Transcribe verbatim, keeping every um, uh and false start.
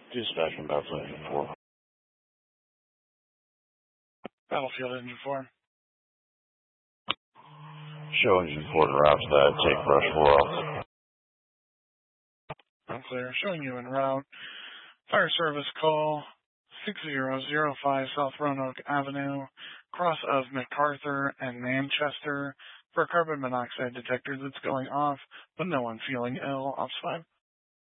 Dispatch from Battlefield Engine four. Battlefield Engine four. Show Engine four to route that. Take brush four off. I'm clear. Showing you en route. Fire service call six zero zero five South Roanoke Avenue, cross of MacArthur and Manchester, for a carbon monoxide detector that's going off, but no one feeling ill. Ops five.